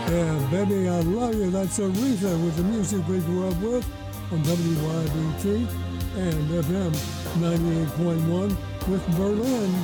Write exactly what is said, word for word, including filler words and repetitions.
Yeah, baby, I love you. That's Aretha with the music we grew up with on W Y B T and F M ninety-eight point one with Berlin.